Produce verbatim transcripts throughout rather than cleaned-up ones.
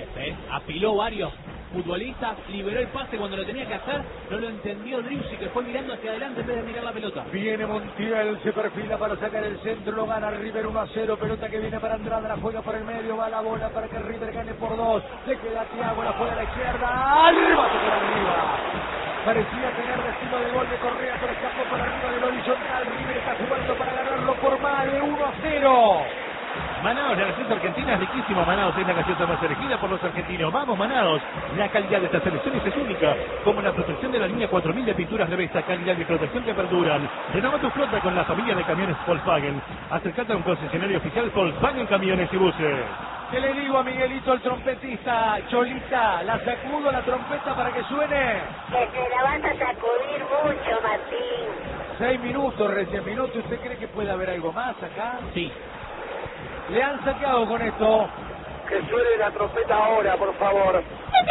¿Eh? Apiló varios futbolistas, liberó el pase cuando lo tenía que hacer, no lo entendió Driussi, que fue mirando hacia adelante en vez de mirar la pelota. Viene Montiel, se perfila para sacar el centro, lo gana River uno a cero, pelota que viene para Andrada, la juega por el medio, va la bola para que River gane por dos, le queda a Thiago, la juega a la izquierda, ¡al remate por arriba! Parecía tener destino de gol de Correa, pero escapó por arriba del horizontal, River está jugando para ganarlo por más de uno a cero. Manaos, la receta argentina es riquísima. Manaos es la galleta más elegida por los argentinos. Vamos, Manaos. La calidad de estas selecciones es única, como la protección de la línea cuatro mil de pinturas Revesta, calidad de protección que perduran. Renova tu flota con la familia de camiones Volkswagen. Acercate a un concesionario oficial Volkswagen Camiones y Buses. ¿Qué le digo a Miguelito, el trompetista? Cholita, la sacudo la trompeta para que suene. Que te la vas a sacudir mucho, Martín. Seis minutos, recién minutos. ¿Usted cree que puede haber algo más acá? Sí. Le han saqueado con esto. Que suene la trompeta ahora, por favor.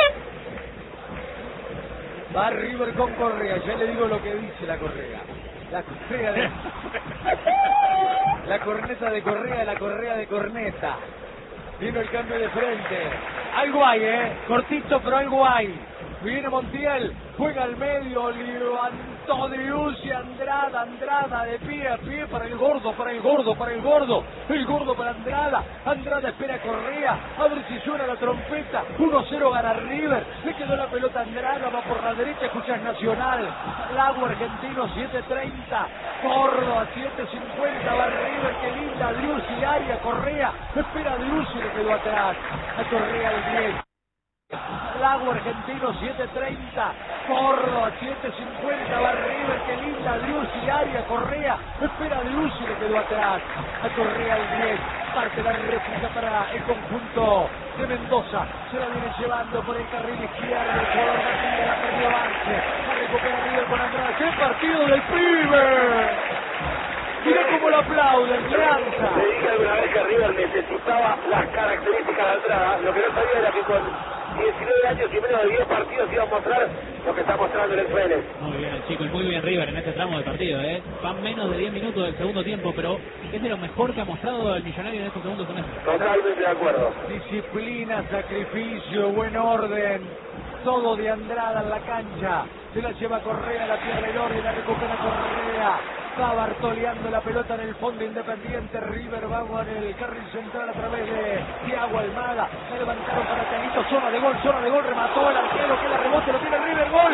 Va River con Correa. Ya le digo lo que dice la Correa. La Correa de... La corneta de Correa, la Correa de corneta. Vino el cambio de frente. Algo hay, ¿eh? Cortito, pero algo hay. Viene Montiel, juega al medio, levantó Driussi, Andrada, Andrada de pie a pie para el gordo, para el gordo, para el gordo, el gordo para Andrada, Andrada espera a Correa, a ver si suena la trompeta, uno cero gana River, le quedó la pelota a Andrada, va por la derecha, escuchas Nacional, Lago Argentino siete treinta, Córdoba siete cincuenta, va River, qué linda, Driussi, área, Correa, espera a Driussi, le quedó atrás, a Correa el diez. Lago Argentino siete treinta, Córdoba siete cincuenta, va River, qué linda, Driussi, área, Correa, espera Driussi, le quedó atrás, a Correa el diez, parte la réplica para el conjunto de Mendoza, se la viene llevando por el carril izquierdo, el jugador Martínez, la perdió avance, la recupera River con Andrada, ¡qué partido del pibe! Mira cómo lo aplauden, Leanza. Le dije alguna vez que River necesitaba las características de Andrada, lo que no sabía era que con diecinueve años y menos de diez partidos iba a mostrar lo que está mostrando el Vélez. Muy bien el chico y muy bien River en este tramo del partido, ¿eh? Van menos de diez minutos del segundo tiempo, pero es de lo mejor que ha mostrado el Millonario en estos segundos semestres. Totalmente de acuerdo. Disciplina, sacrificio, buen orden, todo de Andrada en la cancha. Se la lleva Correa, la pierde el orden, la recupera Correa. Va Bartoleando la pelota en el fondo Independiente. River va en el carril central a través de Thiago Almada. Se levantaron para Tiaguito. Zona de gol, zona de gol. Remató el arquero. Que la rebote, lo tiene River. ¡Gol!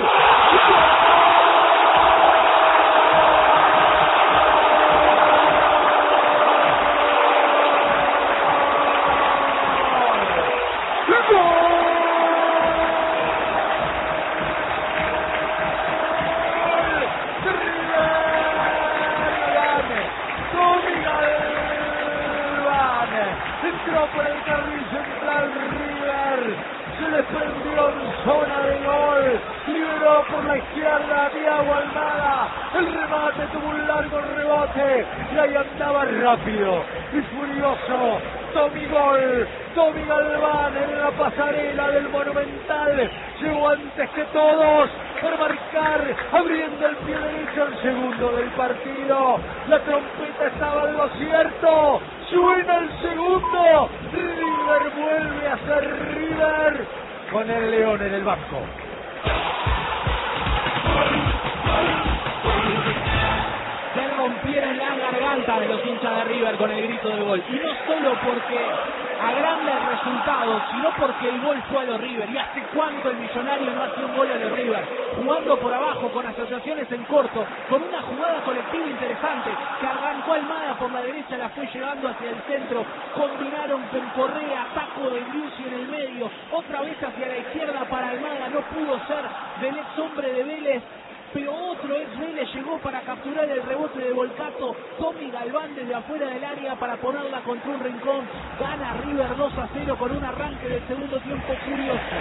Entró por el carril central River, se le prendió en zona de gol, liberó por la izquierda Thiago Almada, el remate tuvo un largo rebote y ahí andaba rápido y furioso Tommy Gol, Tommy Galván en la pasarela del Monumental, llegó antes que todos para marcar, abriendo el pie derecho el segundo del partido, la trompeta estaba en lo cierto, suena el segundo, River vuelve a ser River, con el León en el banco. Se rompieron las gargantas de los hinchas de River con el grito del gol. Y no solo porque agranda el resultado, sino porque el gol fue a los River. ¿Y hace cuánto el Millonario no hace un gol a los River? Jugando por abajo, con asociaciones en corto, con una jugada colectiva interesante, que arrancó Almada por la derecha, la fue llevando hacia el centro, combinaron con Correa, taco de Driussi en el medio, otra vez hacia la izquierda para Almada, no pudo ser del ex hombre de Vélez, pero otro ex Vélez llegó para capturar el rebote de Volcato, Tommy Galván desde afuera del área para ponerla contra un rincón, gana River dos a cero con un arranque del segundo tiempo curioso.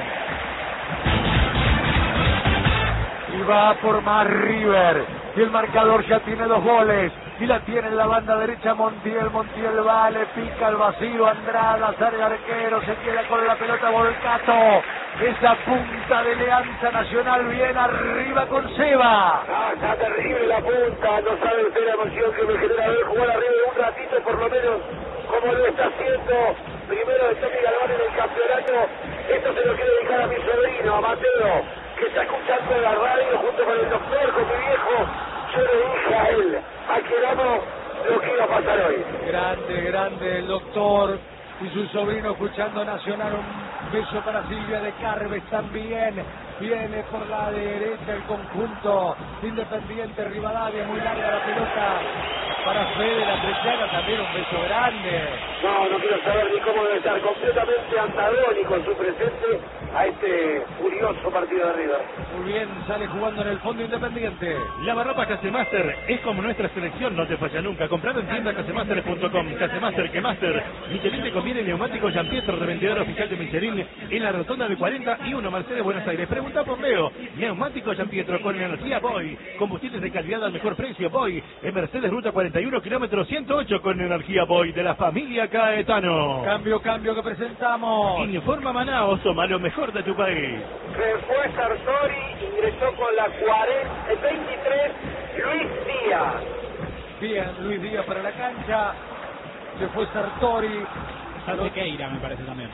Y va por más River, y el marcador ya tiene dos goles, y la tiene en la banda derecha Montiel, Montiel va, le pica al vacío, Andrada, sale arquero, se queda con la pelota Volcato, esa punta de Leanza Nacional bien arriba con Seba. Ah, está terrible la punta, no sabe usted la emoción que me genera ver jugar arriba un ratito por lo menos, como lo está haciendo, primero de Tommy Galván en el campeonato, Esto se lo quiero dedicar a mi sobrino, a Mateo, que está escuchando la radio junto con el doctor, con mi viejo. Yo le dije a él, a quien amo, lo que iba a pasar hoy. Grande, grande el doctor y su sobrino escuchando Nacional. Un beso para Silvia de Carves también. Viene por la derecha el conjunto Independiente Rivadavia, muy larga la pelota para Fede la Trechana, también un beso grande. No, no quiero saber ni cómo debe estar, completamente antagónico en su presente a este furioso partido de River. Muy bien, sale jugando en el fondo Independiente. Lavarropa Casemaster es como nuestra selección, no te falla nunca. Comprado en tienda casemaster punto com. Casemaster, que Master. Michelin te conviene neumático Jean Pietro, revendedor oficial de Michelin en la rotonda de cuarenta y uno, Mercedes, Buenos Aires. Pregunta por Leo. Neumático Jean Pietro con energía Boy. Combustibles de calidad al mejor precio Boy. En Mercedes, ruta cuarenta y uno, kilómetro ciento ocho con energía Boy de la familia Caetano. Cambio, cambio que presentamos. Informa Manaos, toma lo mejor de tu país. Se fue Sartori, ingresó con la cuarenta, veintitrés, Luis Díaz. Bien, Luis Díaz para la cancha. Se fue Sartori. Está Sequeira, me parece también.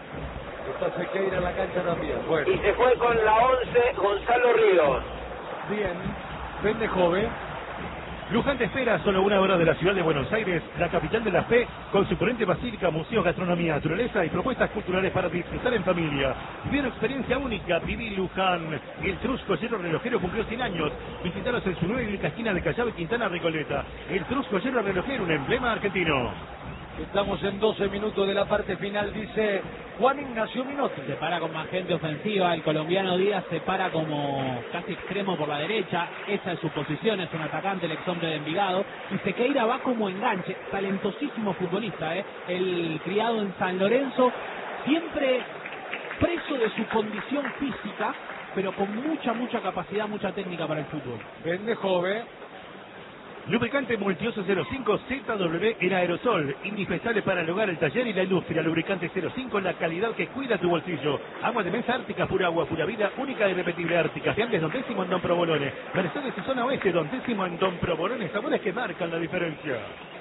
Está Sequeira en la cancha también. Bueno, Y se fue con la once, Gonzalo Ríos. bien. Vende joven. Luján te espera, solo una hora de la ciudad de Buenos Aires, la capital de la fe, con su imponente basílica, museos, gastronomía, naturaleza y propuestas culturales para disfrutar en familia. Viví una experiencia única, viví Luján. El Trus Joyero Relojero cumplió cien años. Visitaros en su nueva y única esquina de Callao y Quintana Recoleta. El Trus Joyero Relojero, un emblema argentino. Estamos en doce minutos de la parte final, dice Juan Ignacio Minotti. Se para con más gente ofensiva, el colombiano Díaz se para como casi extremo por la derecha, esa es su posición, es un atacante, el ex hombre de Envigado, y Sequeira va como enganche, talentosísimo futbolista, ¿eh? El criado en San Lorenzo, siempre preso de su condición física, pero con mucha, mucha capacidad, mucha técnica para el fútbol. Vende joven. Lubricante Multioso cero cinco Z W en aerosol, indispensable para el hogar, el taller y la industria. Lubricante cero cinco, la calidad que cuida tu bolsillo. Agua de mesa Ártica, pura agua, pura vida, única y repetible Ártica. Fiambres Don Décimo en Don Provolone. Mercedes y zona oeste, Don Décimo en Don Provolone. Sabores que marcan la diferencia.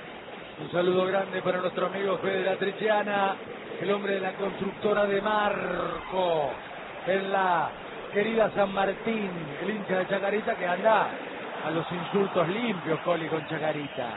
Un saludo grande para nuestro amigo Fede la Trechana, el hombre de la constructora de Marco, en la querida San Martín, el hincha de Chacarita que anda a los insultos limpios, Coli, con Chacarita.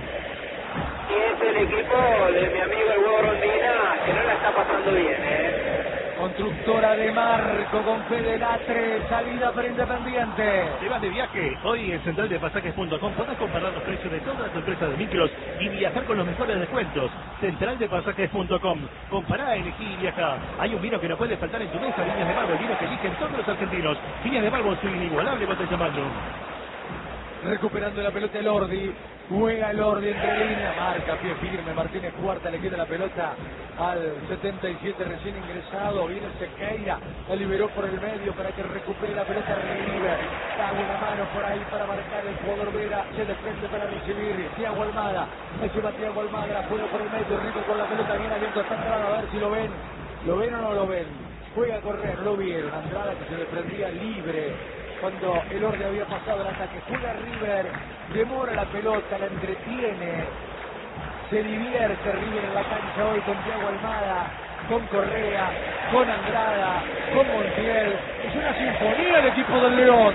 Y es el equipo de mi amigo el huevo Rondina, que no la está pasando bien, ¿eh? Constructora de Marco con Fede Latre, salida para Independiente. Te vas de viaje. Hoy en central de pasajes punto com podés comparar los precios de todas las empresas de micros y viajar con los mejores descuentos. central de pasajes punto com. Compará, elegí y viajá. Hay un vino que no puede faltar en tu mesa, Viñas de Barbo, el vino que eligen todos los argentinos. Viñas de Barbo, su inigualable botella. Recuperando la pelota el Ordi, juega el Ordi entre líneas, marca pie firme, Martínez Cuarta le queda la pelota al setenta y siete recién ingresado, viene Sequeira, la liberó por el medio para que recupere la pelota River, da una mano por ahí para marcar el jugador Vera, se desprende para recibir Thiago Almada, se lleva Thiago Almada, juega por el medio, River con la pelota bien abierto, está entrando a ver si lo ven, lo ven o no lo ven, juega a correr, lo vieron, Andrada que se le prendía libre, cuando el orden había pasado el ataque, juega River, demora la pelota, la entretiene, se divierte River en la cancha hoy con Thiago Almada, con Correa, con Andrada, con Montiel, es una sinfonía el equipo del León.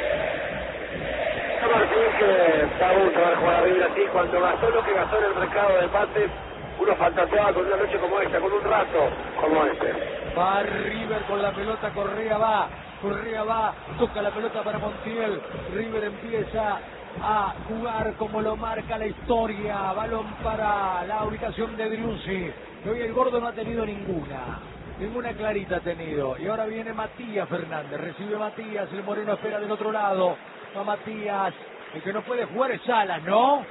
Martín, que da gusto ver jugar a River así, cuando gastó lo que gastó en el mercado de pases, uno fantaseaba con una noche como esta, con un rato como este. Va River con la pelota, Correa va, Correa va, toca la pelota para Montiel, River empieza a jugar como lo marca la historia, balón para la ubicación de Driussi, hoy el gordo no ha tenido ninguna, ninguna clarita ha tenido, y ahora viene Matías Fernández, recibe Matías, el moreno espera del otro lado, va Matías, el que no puede jugar es Salas, ¿no?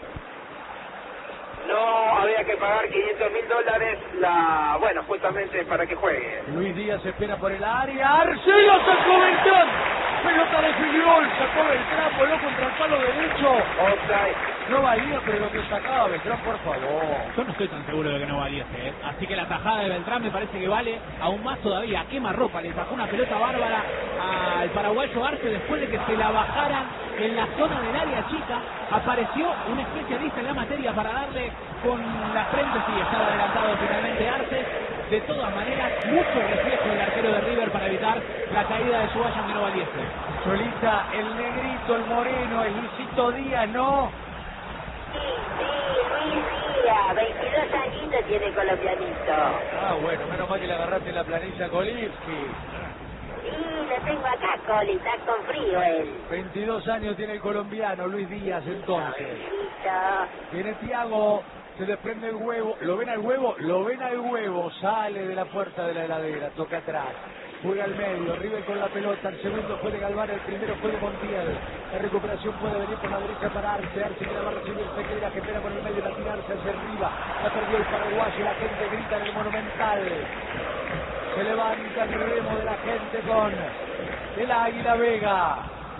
No, había que pagar quinientos mil dólares, la, bueno, justamente para que juegue. Luis Díaz espera por el área, Arcelo sacó Beltrán, pelota de Filiol, sacó Beltrán, voló contra el palo derecho, Offside. no valía, pero lo que sacaba Beltrán, por favor. Yo no estoy tan seguro de que no valiese, ¿eh? Así que la tajada de Beltrán me parece que vale aún más todavía. Quema ropa, le sacó una pelota bárbara al paraguayo Arce después de que se la bajaran en la zona del área chica. Apareció un especialista en la materia para darle con la frente, sí, estaba adelantado finalmente Arce. De todas maneras, mucho reflejo del arquero de River para evitar la caída de Subaya que no valiese. Solita, el negrito, el moreno, el Luisito Díaz, ¿no? Sí, sí, Luis Díaz, veintidós añitos tiene colombianito. Ah, bueno, menos mal que le agarraste la planilla a Kolivsky. Sí, lo tengo acá, Coli, está con frío él. veintidós años tiene el colombiano, Luis Díaz, entonces. Jovencito. Viene Thiago, se desprende el huevo. ¿Lo ven al huevo? Lo ven al huevo. Sale de la puerta de la heladera, toca atrás. Juega al medio, River con la pelota. El segundo fue de Galván, el primero fue de Montiel. La recuperación puede venir por la derecha para Arce. Arce que la va a recibir Sequeira, que espera por el medio, la tira Arce hacia arriba. La perdió el paraguayo, la gente grita en el Monumental. Se levanta el remo de la gente con el Águila Vega.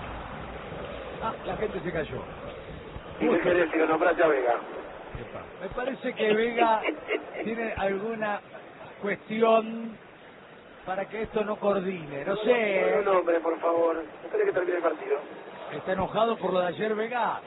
Ah, la gente se cayó. ¿Y qué querés si lo nombraste a Vega? Me parece que Vega tiene alguna cuestión para que esto no coordine. No sé. Un nombre, por favor. Espere que termine el partido. ¿Está enojado por lo de ayer Vega?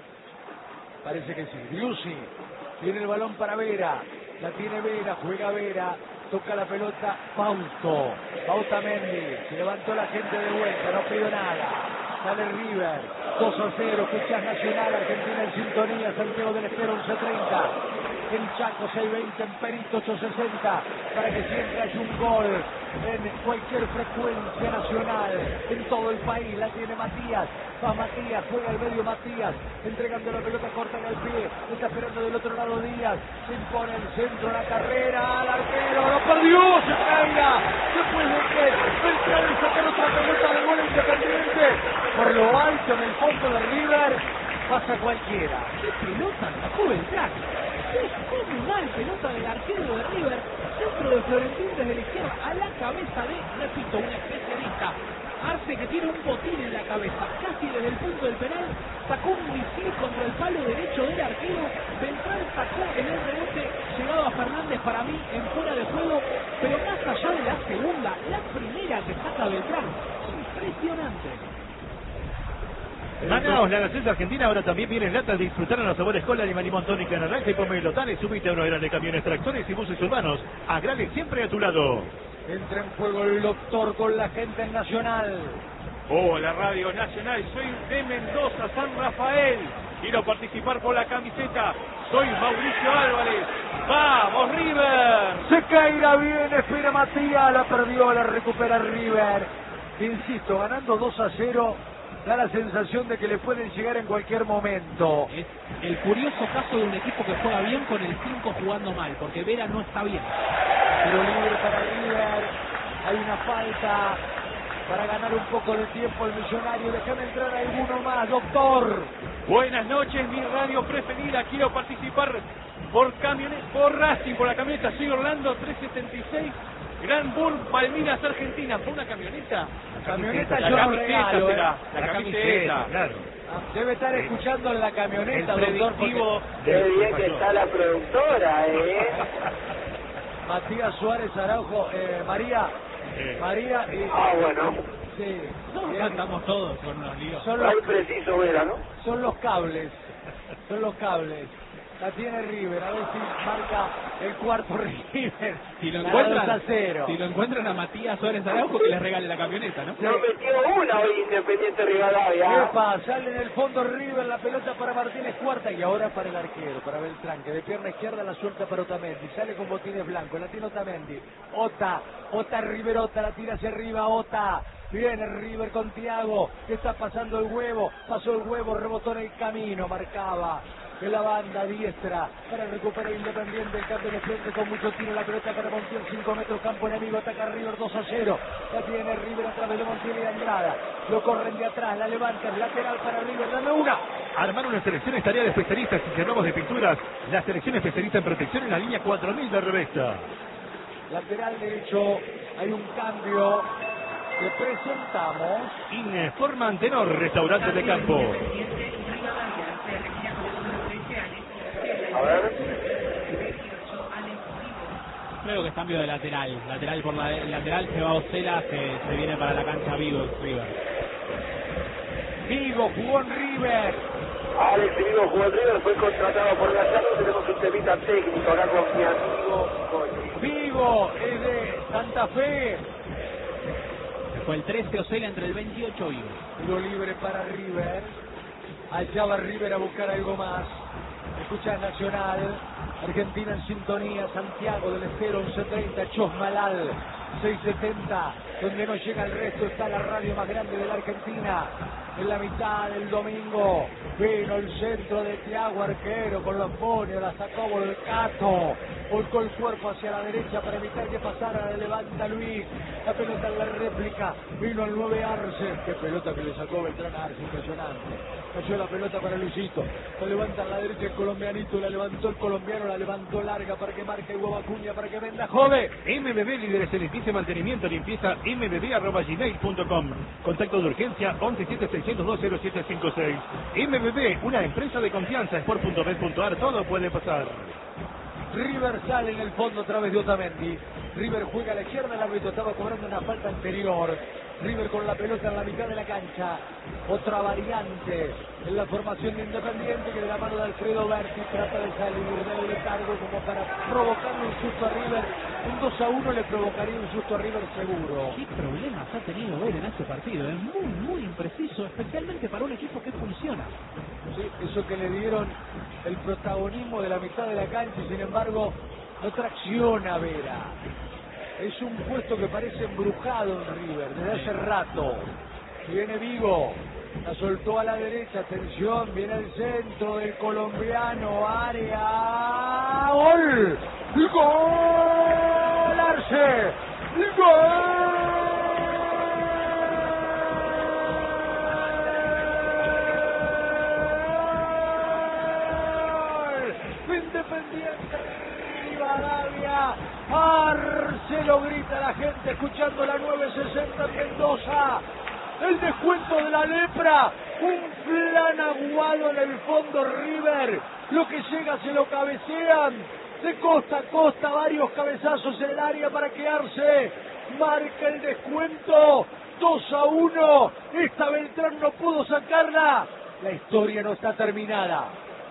Parece que sí. Lucy tiene el balón para Vera. La tiene Vera, juega Vera. Toca la pelota Fausto. Fausto Mendy. Se levantó la gente de vuelta, no pidió nada. Sale River. dos a cero. Escuchas Nacional, Argentina en sintonía. Santiago del Estero once treinta. En Chaco seis veinte, en Perito ocho sesenta. Para que siempre haya un gol en cualquier frecuencia nacional. En todo el país la tiene Matías. Va Matías, juega al medio Matías. Entregando la pelota corta en el pie. Está esperando del otro lado Díaz. Se impone el centro, la carrera al arquero. ¡Lo perdió! ¡Se caiga! Después de que Beltrán y sacar otra pelota de gol Independiente. Por lo alto en el fondo de River pasa cualquiera. ¡Qué pelota sacó Beltrán! ¡Qué comunal pelota del arquero de River! Centro de Florentín desde la izquierda a la cabeza de, repito, un especialista. Arce, que tiene un botín en la cabeza, casi desde el punto del penal, sacó un misil contra el palo derecho del arquero. Beltrán sacó en el rebote, llegado a Fernández para mí en fuera de juego, pero más allá de la segunda, la primera que saca Beltrán, impresionante. Manaos, la nación argentina ahora también viene en latas de disfrutar a los sabores cola, limón, limón, tónica, naranja y pomelo. Dale, subite a uno de camiones, tractores y buses urbanos. Agrale siempre a tu lado. Entra en juego el doctor con la gente en Nacional. Hola Radio Nacional, soy de Mendoza, San Rafael. Quiero participar por la camiseta. Soy Mauricio Álvarez. ¡Vamos, River! Se caerá bien, espera Matías, la perdió, la recupera River. Insisto, ganando dos a cero, da la sensación de que le pueden llegar en cualquier momento. Es el curioso caso de un equipo que juega bien con el cinco jugando mal, porque Vera no está bien. Pero libre para River, hay una falta para ganar un poco de tiempo el Millonario. Déjame entrar alguno más, doctor. Buenas noches, mi radio preferida. Quiero participar por camiones, por Racing, por la camioneta. Soy Orlando trescientos setenta y seis, Gran Bull, Palmiras, Argentina. ¿Por una camioneta? La camioneta La yo no camiseta regalo, será, eh. la camiseta. Claro. Debe estar escuchando en la camioneta, El doctor. predictivo porque- Qué bien que está la productora, ¿eh? Matías Suárez Araujo, eh, María, Eh. María y... Ah, bueno. Sí, No, bien. cantamos todos con unos líos. Son los, Muy preciso, Vera, ¿no? son los cables, son los cables. La tiene River, a ver si marca el cuarto River. Si lo Gana encuentran, dos a cero. si lo encuentran a Matías Suárez Araujo, que les regale la camioneta, ¿no? Se metió una hoy Independiente Rivadavia. Epa, sale en el fondo River, la pelota para Martínez cuarta y ahora para el arquero, para Beltrán, que de pierna izquierda la suelta para Otamendi, sale con botines blancos, la tiene Otamendi, Ota, Ota Riverota, la tira hacia arriba, Ota, viene River con Thiago, que está pasando el huevo, pasó el huevo, rebotó en el camino, marcaba de la banda diestra para recuperar Independiente, el cambio de frente con mucho tiro, la pelota para Montiel, cinco metros, campo enemigo, ataca River dos a cero, la tiene River a través de Montiel y de Andrada, lo corren de atrás, la levantan, lateral para River, dame una. Armar una selección es tarea de especialistas y cerramos de pinturas. La selección especialista en protección en la línea cuatro mil de Revesta. Lateral derecho, hay un cambio que presentamos. Informa Antenor, restaurante de campo. A ver. Creo que es cambio de lateral. Lateral por la lateral se va Ocela, se, se viene para la cancha Vigo River. Vigo jugó en River. Alex Vigo jugó en River, fue contratado por Gallardo. Tenemos un temita técnico acá con mi amigo Cochi. Vigo Vigo es de Santa Fe. Fue el trece Osela entre el veintiocho Vigo. Tiro libre para River. Allá va River a buscar algo más. Escucha Nacional. Argentina en sintonía. Santiago del Estero once treinta. Chosmalal seiscientos setenta. Donde no llega el resto está la radio más grande de la Argentina. En la mitad del domingo vino el centro de Thiago Arquero con los ponios, la sacó Volcato, volcó el cuerpo hacia la derecha para evitar que pasara, le levanta Luis, la pelota en la réplica, vino el nueve Arce, qué pelota que le sacó Beltrán a Arce, impresionante, cayó la pelota para Luisito, la levanta a la derecha el colombianito, la levantó el colombiano, la levantó larga para que marque Hugo Acuña, para que venda Jove. M B B líderes en limpieza y mantenimiento, limpieza m b b arroba gmail punto com. Contacto de urgencia once siete seiscientos dos cero siete cinco seis. M B B, una empresa de confianza, sport punto bet punto a r, todo puede pasar. River sale en el fondo a través de Otamendi. River juega a la izquierda, el árbitro estaba cobrando una falta anterior. River con la pelota en la mitad de la cancha. Otra variante en la formación de Independiente que de la mano de Alfredo Berti trata de salir del letargo como para provocarle un susto a River. Un dos a uno le provocaría un susto a River seguro. ¿Qué problemas ha tenido ver en este partido? Es muy, muy impreciso, especialmente para un equipo que funciona. Sí, eso que le dieron el protagonismo de la mitad de la cancha y sin embargo no tracciona Vera. Es un puesto que parece embrujado en River desde hace rato. Viene Vigo, la soltó a la derecha, atención, viene el centro del colombiano, área, gol, gol, Arce, gol. Independiente Rivadavia, Arce, lo grita la gente escuchando la nueve sesenta Mendoza, el descuento de la lepra, un plan aguado en el fondo River, lo que llega se lo cabecean, de costa a costa varios cabezazos en el área para quedarse, marca el descuento, dos a uno, esta Beltrán no pudo sacarla, la historia no está terminada.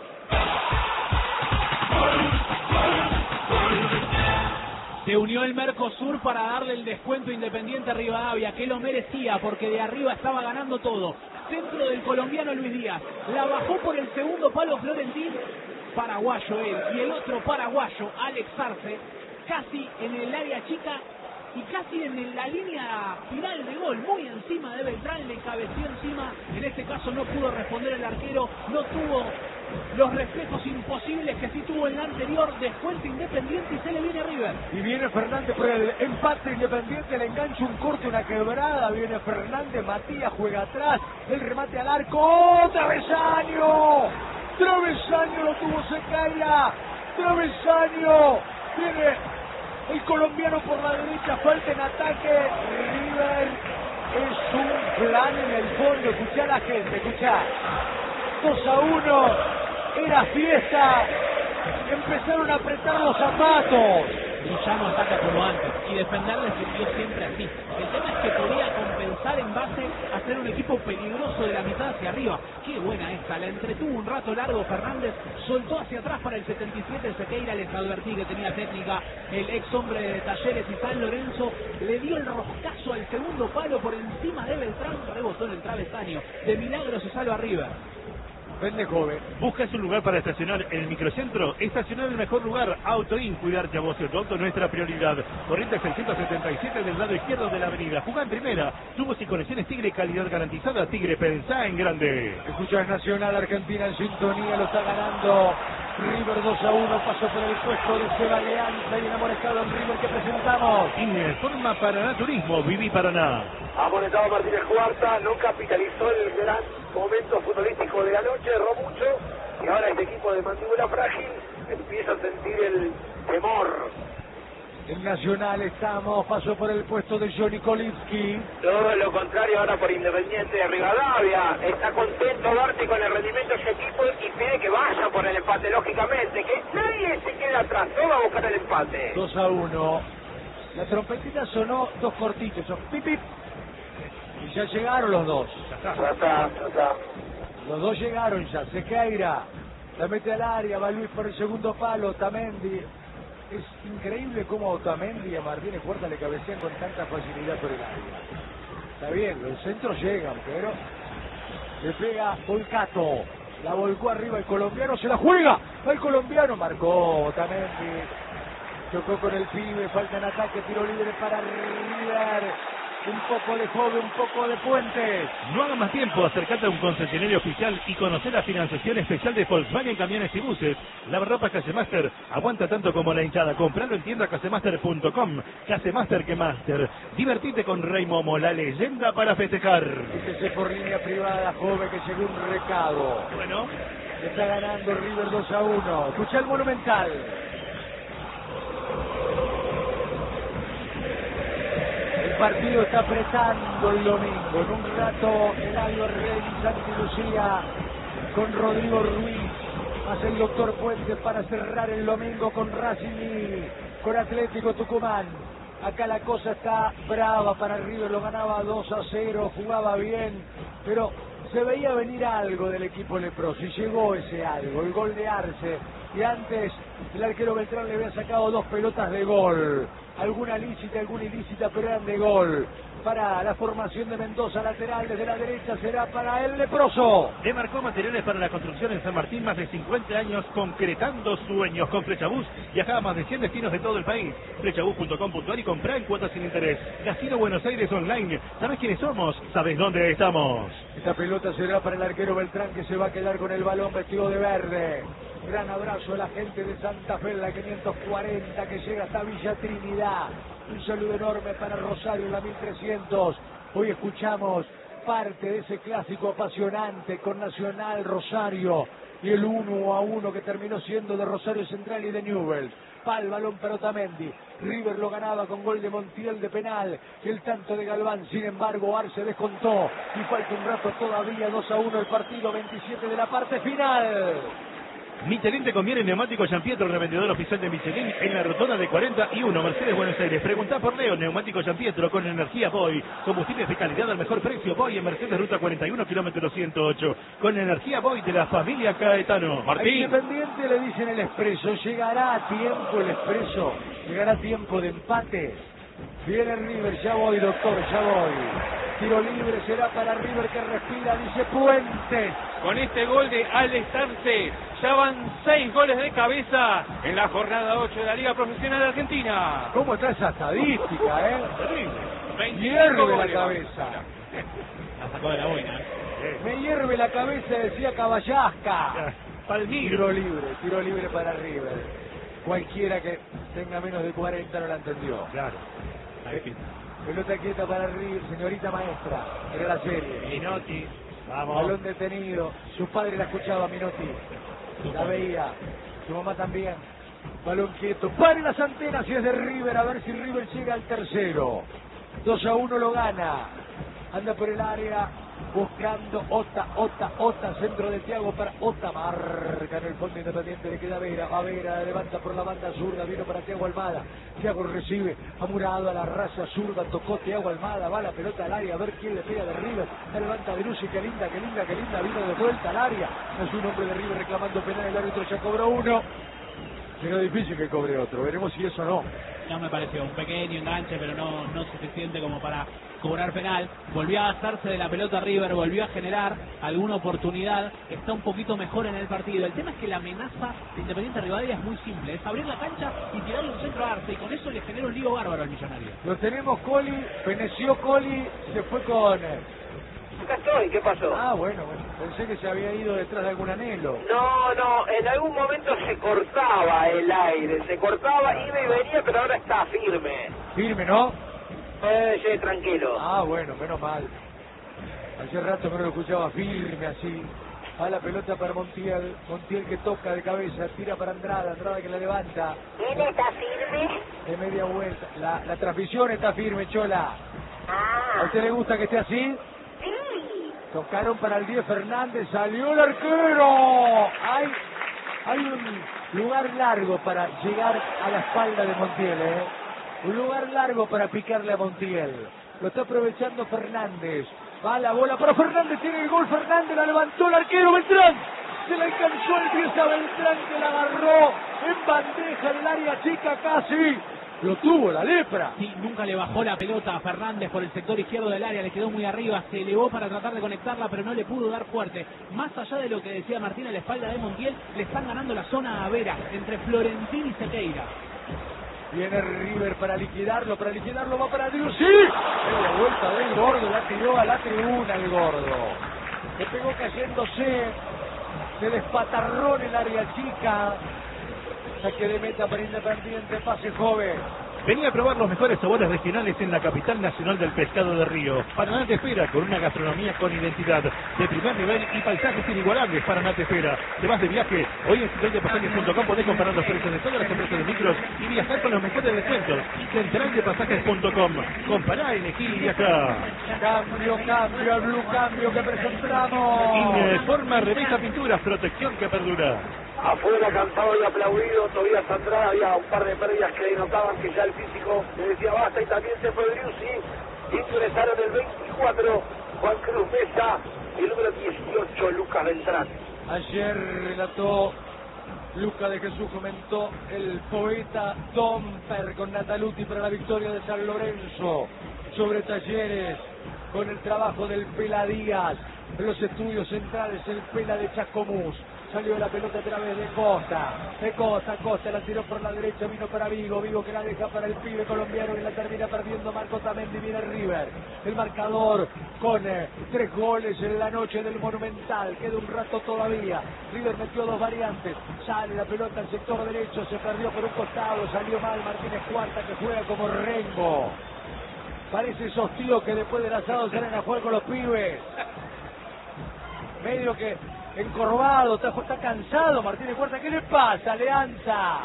Se unió el Mercosur para darle el descuento Independiente a Rivadavia, que lo merecía porque de arriba estaba ganando todo. Centro del colombiano Luis Díaz, la bajó por el segundo palo Florentín, paraguayo él, y el otro paraguayo, Alex Arce, casi en el área chica y casi en la línea final de gol, muy encima de Beltrán, le cabeció encima, en este caso no pudo responder el arquero, no tuvo los reflejos imposibles que sí tuvo en la anterior, descuento Independiente y se le viene a River. Y viene Fernández por el empate Independiente, le engancha un corte, una quebrada, viene Fernández, Matías juega atrás, el remate al arco, ¡oh, travesaño! Travesaño lo tuvo Sequeira, travesaño, viene el colombiano por la derecha, falta en ataque, River es un plan en el fondo, escuchá a la gente, escuchá, dos a uno, era fiesta, empezaron a apretar los zapatos. Y ya no ataca como antes, y defenderle se dio siempre así. El tema es que podía compensar en base a ser un equipo peligroso de la mitad hacia arriba. Qué buena esta, la entretuvo un rato largo Fernández, soltó hacia atrás para el setenta y siete Sequeira, les advertí que tenía técnica, el ex hombre de Talleres y San Lorenzo, le dio el roscazo al segundo palo por encima de Beltrán, rebotó en el travesaño, de milagro se salva River. Vende joven. ¿Buscas un lugar para estacionar en el microcentro? Estacionar en el mejor lugar, Autoin, cuidarte a vos y a tu auto, nuestra prioridad. Corriente seiscientos setenta y siete del lado izquierdo de la avenida. Jugá en primera. Tubos y conexiones Tigre, calidad garantizada. Tigre, pensá en grande. Escuchas Nacional, Argentina en sintonía, lo está ganando River dos a uno, pasó por el puesto de Seba Leanza y enamorado en River que presentamos. Informa Paraná Turismo, Viví Paraná. Amonestado Martínez Cuarta, no capitalizó el gran momento futbolístico de la noche, erró mucho y ahora este equipo de mandíbula frágil empieza a sentir el temor. En Nacional estamos, pasó por el puesto de Johnny Kolivsky. Todo lo contrario ahora por Independiente de Rivadavia. Está contento Barty con el rendimiento de ese equipo y pide que vaya por el empate, lógicamente, que nadie se quede atrás, todo va a buscar el empate. dos a uno. La trompetita sonó dos cortitos, son pip pip. Y ya llegaron los dos. Ya está, ya está. Ya está. Los dos llegaron ya, Sequeira, la mete al área, va Luis por el segundo palo, Otamendi. Es increíble cómo Otamendi y a Martínez Puerta le cabecean con tanta facilidad por el área. Está bien, los centros llegan, pero le pega Volcato. La volcó arriba el colombiano, se la juega. El colombiano marcó Otamendi. Chocó con el pibe, falta en ataque, tiro libre para River. Un poco de Jove, un poco de Puentes. No hagas más tiempo, acercate a un concesionario oficial y conocer la financiación especial de Volkswagen Camiones y Buses. Lavarropas Casemaster aguanta tanto como la hinchada. Compralo en tienda casemaster punto com. Casemaster que Master. Divertite con Rey Momo, la leyenda para festejar. Fíjese por línea privada, Jove, que llegó un recado. Bueno, está ganando River dos a uno. Escucha el Monumental. El partido está apretando el domingo. En un rato, Eladio Rey, Santi Lucía con Rodrigo Ruiz. Hace el doctor Puente para cerrar el domingo con Racing y con Atlético Tucumán. Acá la cosa está brava para River, lo ganaba dos a cero, jugaba bien, pero se veía venir algo del equipo leproso y llegó ese algo, el gol de Arce. Y antes el arquero Beltrán le había sacado dos pelotas de gol. Alguna lícita, alguna ilícita, pero eran de gol. Para la formación de Mendoza, lateral desde la derecha será para el leproso. Demarcó materiales para la construcción en San Martín, más de cincuenta años concretando sueños. Con Flechabús viajaba a más de cien destinos de todo el país. Flechabús punto com punto ar y comprá en cuotas sin interés. Casino Buenos Aires Online. ¿Sabés quiénes somos? ¿Sabés dónde estamos? Esta pelota será para el arquero Beltrán, que se va a quedar con el balón vestido de verde. Gran abrazo a la gente de Santa Fe, la quinientos cuarenta, que llega hasta Villa Trinidad. Un saludo enorme para Rosario, la mil trescientos. Hoy escuchamos parte de ese clásico apasionante con Nacional Rosario y el uno a uno que terminó siendo de Rosario Central y de Newell's. Va el balón para Otamendi. River lo ganaba con gol de Montiel de penal. Y el tanto de Galván, sin embargo, Arce descontó. Y falta un rato todavía, dos a uno el partido, veintisiete de la parte final. Michelin te conviene. Neumático Giampietro, revendedor oficial de Michelin en la rotonda de cuarenta y uno, Mercedes, Buenos Aires. Preguntá por Leo. Neumático Giampietro con energía Boy. Combustibles de calidad al mejor precio. Boy en Mercedes, ruta cuarenta y uno, kilómetro ciento ocho. Con energía Boy de la familia Caetano. Martín. Independiente le dicen el Expreso. ¿Llegará a tiempo el Expreso? ¿Llegará a tiempo de empate? Viene River, ya voy, doctor, ya voy. Tiro libre será para River, que respira, dice Puentes. Con este gol de Alex Arce, ya van seis goles de cabeza en la jornada ocho de la Liga Profesional de Argentina. ¿Cómo está esa estadística, eh? veinticinco Hierve la goles. cabeza. La sacó de la buena. Me hierve la cabeza, decía Caballasca. Palmiro. Tiro libre, tiro libre para River. Cualquiera que tenga menos de cuarenta no la entendió. Claro. Eh, pelota quieta para River, señorita maestra. Era la serie. Minotti. Vamos. Balón detenido. Su padre la escuchaba, Minotti. La veía. Su mamá también. Balón quieto. Pare las antenas y es de River. A ver si River llega al tercero. dos a uno lo gana. Anda por el área. Buscando Ota, Ota, Ota, centro de Thiago para Ota, marca en el fondo Independiente, le queda Vera, a Vera, levanta por la banda zurda, vino para Thiago Almada, Thiago recibe, amurado a la raza zurda, tocó Thiago Almada, va la pelota al área, a ver quién le pega de River, la levanta Berucci, qué linda, qué linda, qué linda, vino de vuelta al área, es un hombre de River reclamando penal, el árbitro ya cobró uno, será difícil que cobre otro, veremos si eso no. No me pareció un pequeño enganche, pero no, no suficiente como para cobrar penal. Volvió a basarse de la pelota River, volvió a generar alguna oportunidad, está un poquito mejor en el partido. El tema es que la amenaza de Independiente Rivadavia es muy simple, es abrir la cancha y tirarle un centro a Arce, y con eso le genera un lío bárbaro al Millonario. Lo tenemos Coli, feneció Coli, se fue con... Acá estoy, ¿qué pasó? Ah, bueno, bueno, pensé que se había ido detrás de algún anhelo. No, no, en algún momento se cortaba el aire, se cortaba, iba y venía, pero ahora está firme. Firme, ¿no? Eh, sí, tranquilo. Ah, bueno, menos mal. Hace rato que no lo escuchaba firme así. Va la pelota para Montiel, Montiel que toca de cabeza, tira para Andrada, Andrada que la levanta. ¿Quién está firme? De media vuelta. La, la transmisión está firme, Chola. ¿A Ah, usted le gusta que esté así? sí. Tocaron para el diez Fernández, salió el arquero. Hay, hay un lugar largo para llegar a la espalda de Montiel, ¿eh? Un lugar largo para picarle a Montiel. Lo está aprovechando Fernández. Va la bola para Fernández, tiene el gol Fernández, la levantó el arquero Beltrán. Se le alcanzó el pie a Beltrán, que la agarró en bandeja en el área chica casi. Lo tuvo la lepra. Sí, nunca le bajó la pelota a Fernández por el sector izquierdo del área, le quedó muy arriba, se elevó para tratar de conectarla, pero no le pudo dar fuerte. Más allá de lo que decía Martín a la espalda de Montiel, le están ganando la zona a Vera, entre Florentín y Sequeira. Viene River para liquidarlo, para liquidarlo va para Driussi. En la vuelta del gordo, la tiró a la tribuna el gordo. Le pegó cayéndose, se despatarró en el área chica. Saque de meta para Independiente, pase joven. Venía a probar los mejores sabores regionales en la capital nacional del pescado de Río. Paraná te espera con una gastronomía con identidad de primer nivel y paisajes inigualables. Paraná te espera. Te vas de viaje. Hoy en central de pasajes punto com podés comparar los precios de todas las empresas de micros y viajar con los mejores descuentos. central de pasajes punto com. Compará, elegí y viajá. Cambio, cambio, el blue cambio que presentamos. Informa Revista Pinturas, protección que perdura. Afuera cantado y aplaudido, Tobías Andrada, había un par de pérdidas que denotaban que ya el físico le decía basta, y también se fue Driussi. Ingresaron el veinticuatro, Juan Cruz Mesa, y el número dieciocho, Lucas Beltrán. Ayer relató Luca de Jesús, comentó el poeta Domper con Nataluti para la victoria de San Lorenzo sobre Talleres, con el trabajo del Pela Díaz, en los estudios centrales el Pela de Chascomús. Salió la pelota a través de Costa, de Costa, Costa la tiró por la derecha, vino para Vigo, Vigo que la deja para el pibe colombiano, que la termina perdiendo Marco Tamendi, viene River, el marcador con eh, tres goles en la noche del Monumental, queda un rato todavía, River metió dos variantes, sale la pelota al sector derecho, se perdió por un costado, salió mal Martínez Cuarta, que juega como Rengo, parece esos tíos que después del asado salen a jugar con los pibes, medio que encorvado, está, está cansado Martínez Cuarta. ¿Qué le pasa, Alianza?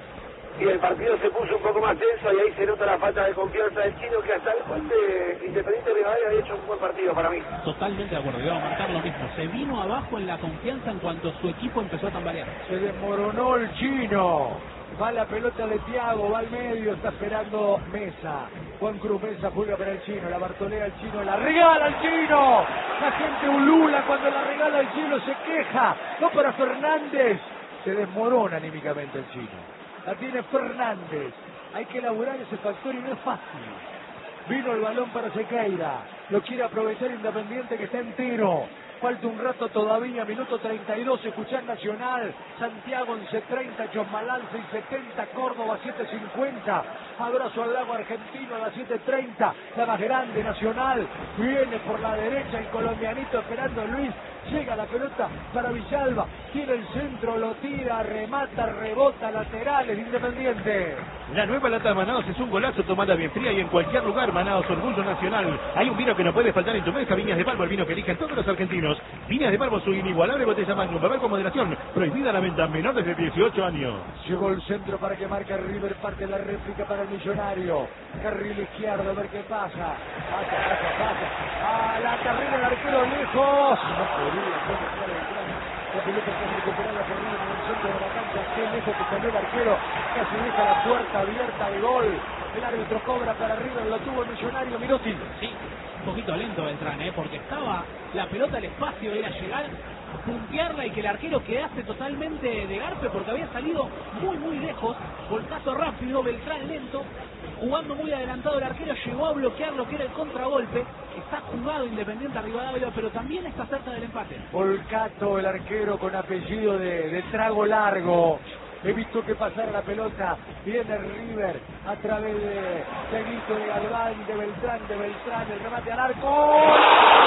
Y el partido se puso un poco más tenso y ahí se nota la falta de confianza del chino, que hasta el juez de Independiente Rivadavia había hecho un buen partido para mí. Totalmente de acuerdo, iba a marcar lo mismo. Se vino abajo en la confianza en cuanto su equipo empezó a tambalear. Se desmoronó el chino. Va la pelota de Thiago, va al medio, está esperando Mesa. Juan Cruz Mesa juega para el chino, la bartolea el chino, la regala al chino. La gente ulula cuando la regala al chino, se queja. No para Fernández. Se desmorona anímicamente el chino. La tiene Fernández. Hay que elaborar ese factor y no es fácil. Vino el balón para Sequeira. Lo quiere aprovechar Independiente, que está entero. Falta un rato todavía, minuto treinta y dos, escuchar Nacional, Santiago once treinta, Chosmalal seis setenta, Córdoba siete cincuenta, abrazo al lago argentino a las siete treinta, la más grande Nacional, viene por la derecha el colombianito esperando Luis, llega la pelota para Villalba, tiene el centro, lo tira, remata, rebota, laterales, Independiente. La nueva lata de Manaos es un golazo, tomada bien fría y en cualquier lugar. Manaos, orgullo nacional. Hay un vino que no puede faltar en tu mesa, Viñas de Palmo, el vino que eligen todos los argentinos. Viñas de Palmo, su inigualable botella Magnum, beber con moderación, prohibida la venta a menores de dieciocho años. Llegó el centro para que marque River, parte la réplica para el Millonario. Carril izquierdo, a ver qué pasa. Pasa, pasa, pasa. A la carrera del arquero lejos. No podía, no podía. La pelota está recuperada por River en el centro de la cancha. Qué lejos que salió el arquero. Casi deja la puerta abierta de gol. El árbitro cobra para River, lo tuvo el Millonario, Mirotti. Sí, un poquito lento Beltrán, ¿eh? Porque estaba la pelota al espacio, era llegar, puntearla y que el arquero quedase totalmente de garpe porque había salido muy muy lejos, volcazo rápido, Beltrán lento, jugando muy adelantado el arquero, llegó a bloquear lo que era el contragolpe, está jugado Independiente a Rivadavia, pero también está cerca del empate. Volcato, el arquero con apellido de, de trago largo. He visto que pasara la pelota, viene River a través de Seguito de Galván, de Beltrán, de Beltrán, el remate al arco.